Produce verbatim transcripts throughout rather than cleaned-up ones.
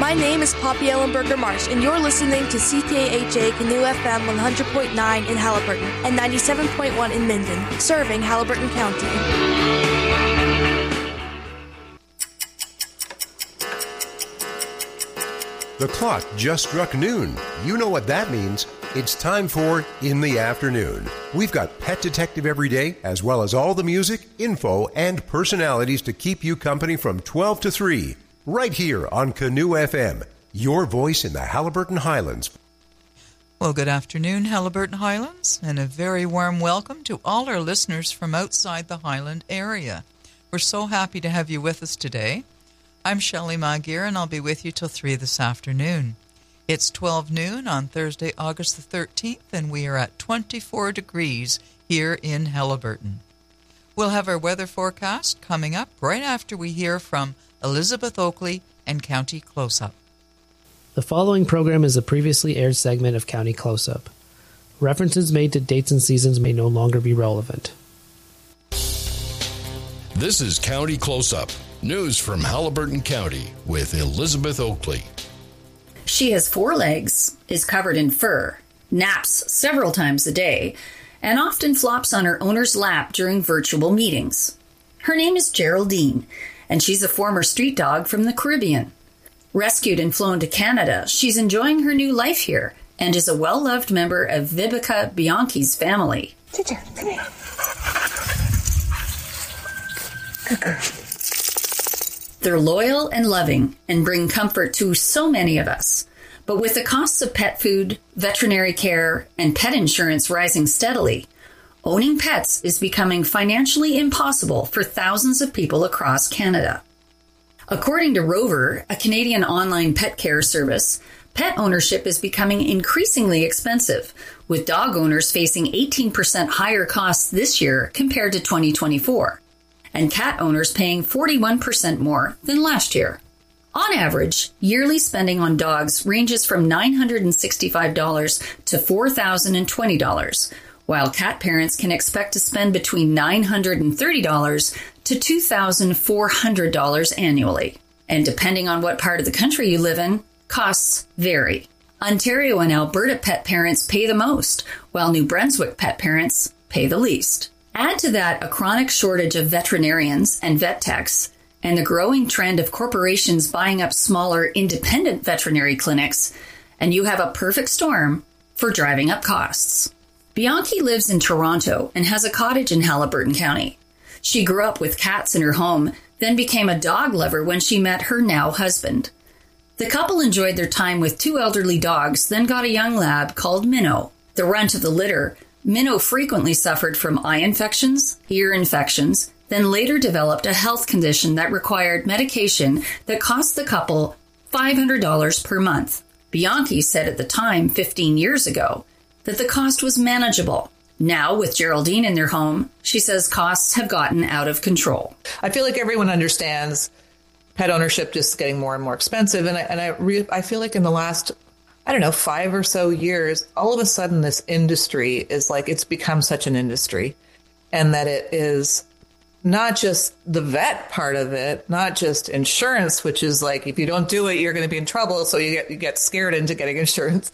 My name is Poppy Ellenberger Marsh, and you're listening to C K H A Canoe F M one hundred point nine in Haliburton and ninety-seven point one in Minden, serving Haliburton County. The clock just struck noon. You know what that means. It's time for In the Afternoon. We've got Pet Detective every day, as well as all the music, info, and personalities to keep you company from twelve to three. Right here on Canoe F M, your voice in the Haliburton Highlands. Well, good afternoon, Haliburton Highlands, and a very warm welcome to all our listeners from outside the Highland area. We're so happy to have you with us today. I'm Shelley Maguire, and I'll be with you till three this afternoon. It's twelve noon on Thursday, August the thirteenth, and we are at twenty-four degrees here in Haliburton. We'll have our weather forecast coming up right after we hear from Elizabeth Oakley and County Close-Up. The following program is a previously aired segment of County Close-Up. References made to dates and seasons may no longer be relevant. This is County Close-Up, news from Haliburton County with Elizabeth Oakley. She has four legs, is covered in fur, naps several times a day, and often flops on her owner's lap during virtual meetings. Her name is Geraldine, and she's a former street dog from the Caribbean. Rescued and flown to Canada, she's enjoying her new life here and is a well-loved member of Vivica Bianchi's family. Ginger, come here. Good girl. They're loyal and loving and bring comfort to so many of us. But with the costs of pet food, veterinary care, and pet insurance rising steadily, owning pets is becoming financially impossible for thousands of people across Canada. According to Rover, a Canadian online pet care service, pet ownership is becoming increasingly expensive, with dog owners facing eighteen percent higher costs this year compared to twenty twenty-four, and cat owners paying forty-one percent more than last year. On average, yearly spending on dogs ranges from nine hundred sixty-five dollars to four thousand twenty dollars, while cat parents can expect to spend between nine hundred thirty dollars to two thousand four hundred dollars annually. And depending on what part of the country you live in, costs vary. Ontario and Alberta pet parents pay the most, while New Brunswick pet parents pay the least. Add to that a chronic shortage of veterinarians and vet techs, and the growing trend of corporations buying up smaller independent veterinary clinics, and you have a perfect storm for driving up costs. Bianchi lives in Toronto and has a cottage in Haliburton County. She grew up with cats in her home, then became a dog lover when she met her now husband. The couple enjoyed their time with two elderly dogs, then got a young lab called Minnow. The runt of the litter, Minnow frequently suffered from eye infections, ear infections, then later developed a health condition that required medication that cost the couple five hundred dollars per month. Bianchi said at the time, fifteen years ago, that the cost was manageable. Now, with Geraldine in their home, she says costs have gotten out of control. I feel like everyone understands pet ownership just getting more and more expensive. And I, and I, re- I feel like in the last, I don't know, five or so years, all of a sudden this industry is like, it's become such an industry, and that it is not just the vet part of it, not just insurance, which is like, if you don't do it, you're going to be in trouble. So you get, you get scared into getting insurance.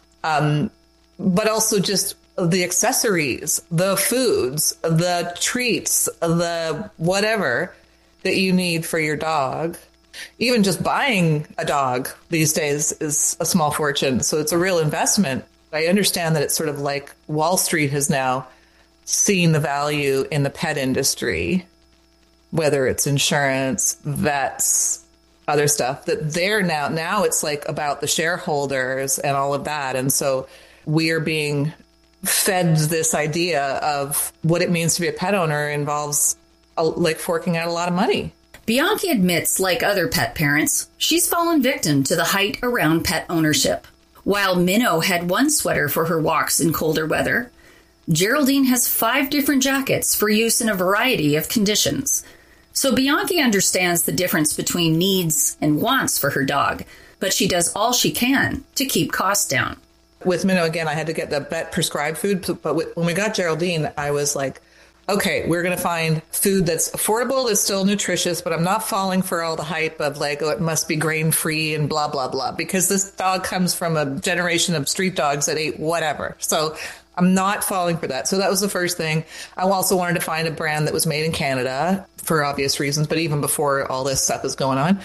Um, but also just the accessories, the foods, the treats, the whatever that you need for your dog. Even just buying a dog these days is a small fortune. So it's a real investment. I understand that it's sort of like Wall Street has now seen the value in the pet industry, whether it's insurance, vets, other stuff, that they're now, now it's like about the shareholders and all of that. And so we are being fed this idea of what it means to be a pet owner involves a, like forking out a lot of money. Bianchi admits, like other pet parents, she's fallen victim to the hype around pet ownership. While Minnow had one sweater for her walks in colder weather, Geraldine has five different jackets for use in a variety of conditions. So Bianchi understands the difference between needs and wants for her dog, but she does all she can to keep costs down. With Minnow, again, I had to get the vet prescribed food, but when we got Geraldine, I was like, okay, we're going to find food that's affordable, that's still nutritious, but I'm not falling for all the hype of like, oh, it must be grain free and blah, blah, blah, because this dog comes from a generation of street dogs that ate whatever. So I'm not falling for that. So that was the first thing. I also wanted to find a brand that was made in Canada for obvious reasons, but even before all this stuff was going on.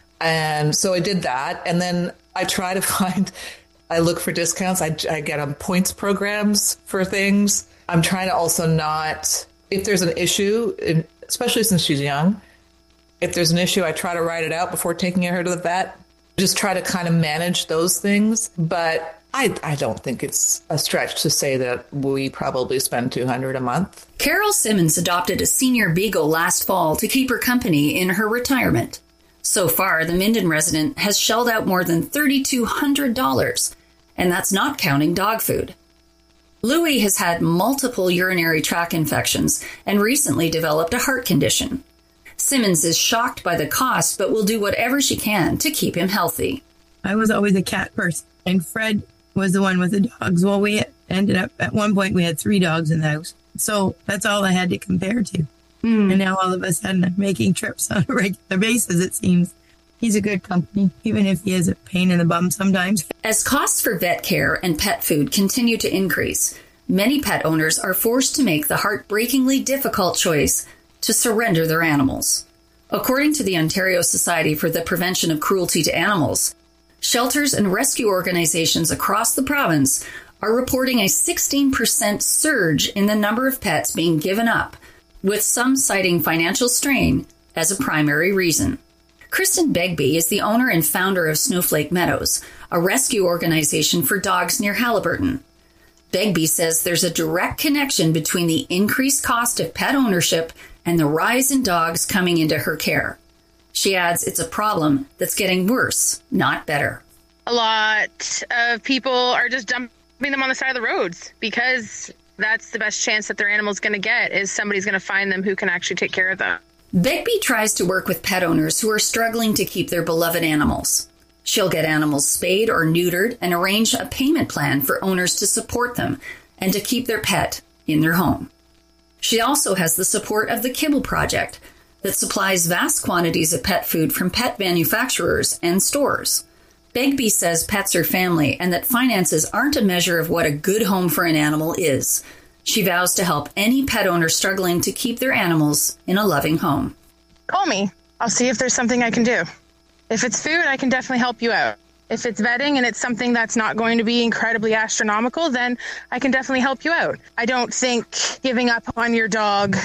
And so I did that. And then I try to find, I look for discounts. I, I get on points programs for things. I'm trying to also not, if there's an issue, especially since she's young, if there's an issue, I try to write it out before taking her to the vet. Just try to kind of manage those things. But I, I don't think it's a stretch to say that we probably spend two hundred dollars a month. Carol Simmons adopted a senior beagle last fall to keep her company in her retirement. So far, the Minden resident has shelled out more than three thousand two hundred dollars, and that's not counting dog food. Louie has had multiple urinary tract infections and recently developed a heart condition. Simmons is shocked by the cost, but will do whatever she can to keep him healthy. I was always a cat person, and Fred was the one with the dogs. Well, we ended up, at one point, we had three dogs in the house. So that's all I had to compare to. Mm. And now all of a sudden I'm making trips on a regular basis, it seems. He's a good company, even if he is a pain in the bum sometimes. As costs for vet care and pet food continue to increase, many pet owners are forced to make the heartbreakingly difficult choice to surrender their animals. According to the Ontario Society for the Prevention of Cruelty to Animals, shelters and rescue organizations across the province are reporting a sixteen percent surge in the number of pets being given up, with some citing financial strain as a primary reason. Kristen Begbie is the owner and founder of Snowflake Meadows, a rescue organization for dogs near Haliburton. Begbie says there's a direct connection between the increased cost of pet ownership and the rise in dogs coming into her care. She adds it's a problem that's getting worse, not better. A lot of people are just dumping them on the side of the roads because that's the best chance that their animal's going to get is somebody's going to find them who can actually take care of them. Begbie tries to work with pet owners who are struggling to keep their beloved animals. She'll get animals spayed or neutered and arrange a payment plan for owners to support them and to keep their pet in their home. She also has the support of the Kibble Project that supplies vast quantities of pet food from pet manufacturers and stores. Begbie says pets are family and that finances aren't a measure of what a good home for an animal is. She vows to help any pet owner struggling to keep their animals in a loving home. Call me. I'll see if there's something I can do. If it's food, I can definitely help you out. If it's vetting and it's something that's not going to be incredibly astronomical, then I can definitely help you out. I don't think giving up on your dog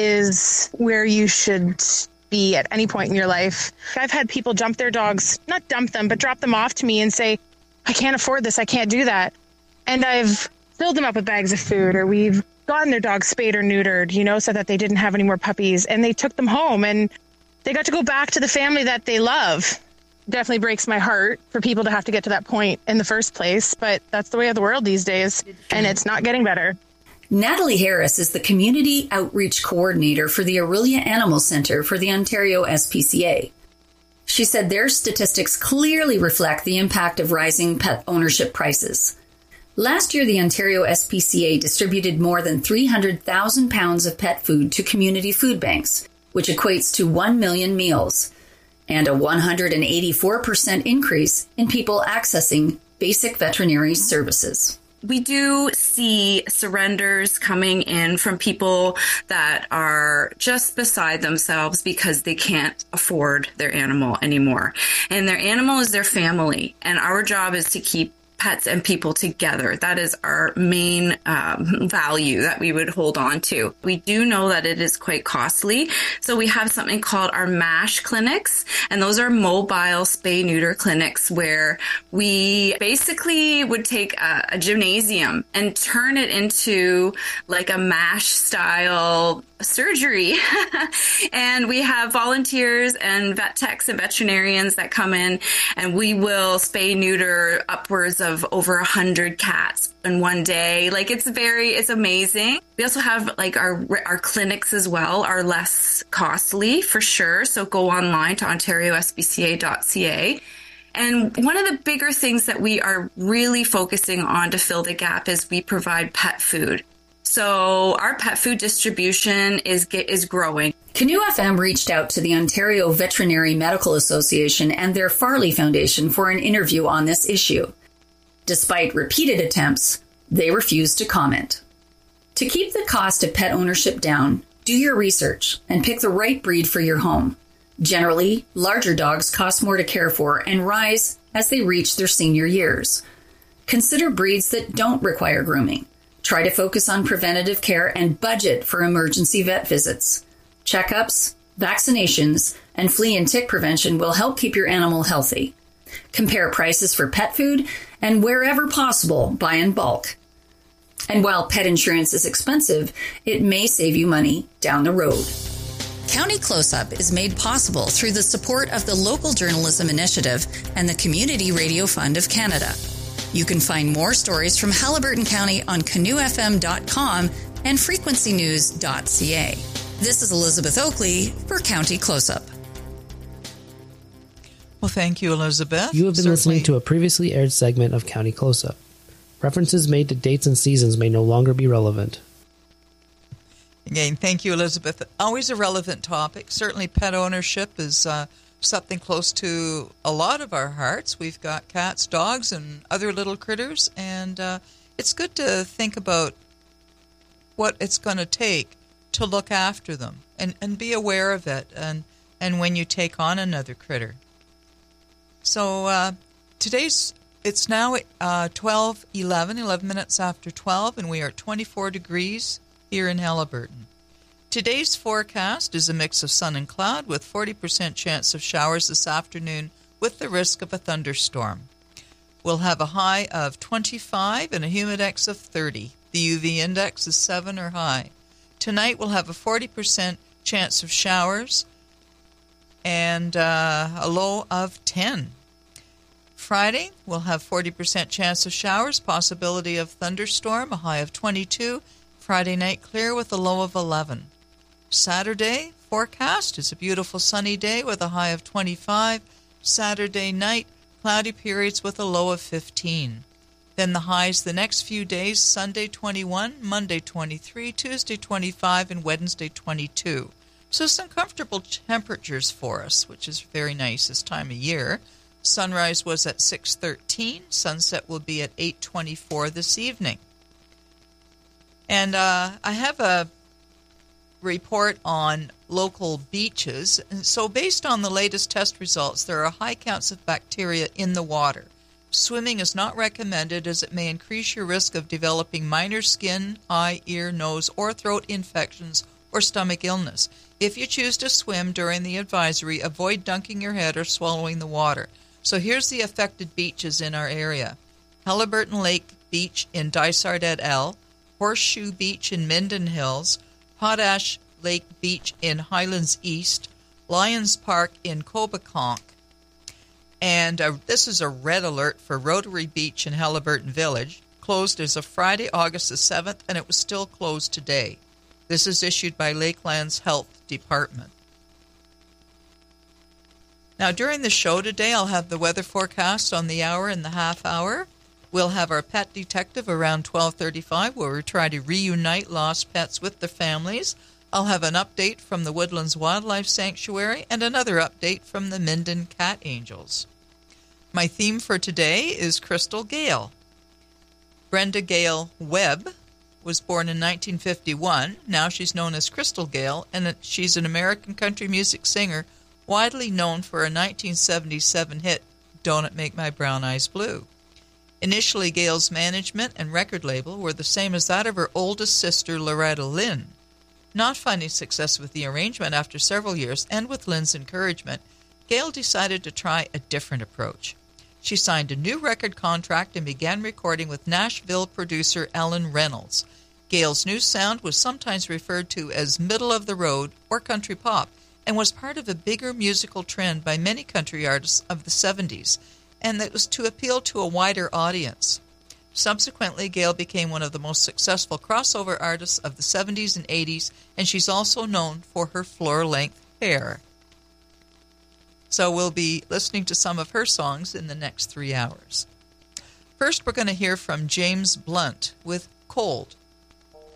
is where you should be at any point in your life. I've had people dump their dogs, not dump them, but drop them off to me and say, I can't afford this, I can't do that. And I've filled them up with bags of food, or we've gotten their dogs spayed or neutered, you know, so that they didn't have any more puppies, and they took them home and they got to go back to the family that they love. Definitely breaks my heart for people to have to get to that point in the first place, but that's the way of the world these days, and it's not getting better. Natalie Harris is the Community Outreach Coordinator for the Aurelia Animal Centre for the Ontario S P C A. She said their statistics clearly reflect the impact of rising pet ownership prices. Last year, the Ontario S P C A distributed more than three hundred thousand pounds of pet food to community food banks, which equates to one million meals, and a one hundred eighty-four percent increase in people accessing basic veterinary services. We do see surrenders coming in from people that are just beside themselves because they can't afford their animal anymore. And their animal is their family. And our job is to keep pets and people together. That is our main um, value that we would hold on to. We do know that it is quite costly. So we have something called our MASH clinics, and those are mobile spay neuter clinics where we basically would take a, a gymnasium and turn it into like a MASH style surgery. And we have volunteers and vet techs and veterinarians that come in, and we will spay neuter upwards of over a hundred cats in one day. Like it's very, it's amazing. We also have like our, our clinics as well are less costly for sure. So go online to ontario s p c a dot c a. And one of the bigger things that we are really focusing on to fill the gap is we provide pet food. So our pet food distribution is is growing. Canoe F M reached out to the Ontario Veterinary Medical Association and their Farley Foundation for an interview on this issue. Despite repeated attempts, they refused to comment. To keep the cost of pet ownership down, do your research and pick the right breed for your home. Generally, larger dogs cost more to care for and rise as they reach their senior years. Consider breeds that don't require grooming. Try to focus on preventative care and budget for emergency vet visits. Checkups, vaccinations, and flea and tick prevention will help keep your animal healthy. Compare prices for pet food and wherever possible, buy in bulk. And while pet insurance is expensive, it may save you money down the road. County Close-Up is made possible through the support of the Local Journalism Initiative and the Community Radio Fund of Canada. You can find more stories from Haliburton County on canoe f m dot com and frequency news dot c a. This is Elizabeth Oakley for County Close-Up. Well, thank you, Elizabeth. You have been Certainly. listening to a previously aired segment of County Close-Up. References made to dates and seasons may no longer be relevant. Again, thank you, Elizabeth. Always a relevant topic. Certainly pet ownership is uh, something close to a lot of our hearts. We've got cats, dogs, and other little critters, and uh, it's good to think about what it's going to take to look after them and, and be aware of it and, and when you take on another critter. So uh, today's, it's now uh, twelve eleven, eleven minutes after twelve, and we are at twenty-four degrees here in Haliburton. Today's forecast is a mix of sun and cloud with forty percent chance of showers this afternoon with the risk of a thunderstorm. We'll have a high of twenty-five and a humidex of thirty. The U V index is seven or high. Tonight we'll have a forty percent chance of showers and uh, a low of ten. Friday, we'll have forty percent chance of showers, possibility of thunderstorm, a high of twenty-two. Friday night clear with a low of eleven. Saturday forecast is a beautiful sunny day with a high of twenty-five. Saturday night, cloudy periods with a low of fifteen. Then the highs the next few days, Sunday twenty-one, Monday twenty-three, Tuesday twenty-five, and Wednesday twenty-two. So some comfortable temperatures for us, which is very nice this time of year. Sunrise was at six thirteen. Sunset will be at eight twenty-four this evening. And uh, I have a report on local beaches. And so based on the latest test results, there are high counts of bacteria in the water. Swimming is not recommended as it may increase your risk of developing minor skin, eye, ear, nose, or throat infections or stomach illness. If you choose to swim during the advisory, avoid dunking your head or swallowing the water. So here's the affected beaches in our area. Haliburton Lake Beach in Dysart et al., Horseshoe Beach in Minden Hills, Potash Lake Beach in Highlands East, Lions Park in Cobeconk, and uh, this is a red alert for Rotary Beach in Haliburton Village, closed as of Friday, August the seventh, and it was still closed today. This is issued by Lakeland's Health Department. Now, during the show today, I'll have the weather forecast on the hour and the half hour. We'll have our pet detective around twelve thirty-five, where we try to reunite lost pets with their families. I'll have an update from the Woodlands Wildlife Sanctuary and another update from the Minden Cat Angels. My theme for today is Crystal Gayle. Brenda Gayle Webb was born in nineteen fifty-one. Now she's known as Crystal Gayle, and she's an American country music singer widely known for a nineteen seventy-seven hit, Don't It Make My Brown Eyes Blue. Initially, Gayle's management and record label were the same as that of her oldest sister, Loretta Lynn. Not finding success with the arrangement after several years, and with Lynn's encouragement, Gayle decided to try a different approach. She signed a new record contract and began recording with Nashville producer Alan Reynolds. Gayle's new sound was sometimes referred to as middle of the road or country pop, and was part of a bigger musical trend by many country artists of the seventies, and that was to appeal to a wider audience. Subsequently, Gayle became one of the most successful crossover artists of the seventies and eighties, and she's also known for her floor-length hair. So we'll be listening to some of her songs in the next three hours. First, we're going to hear from James Blunt with Cold.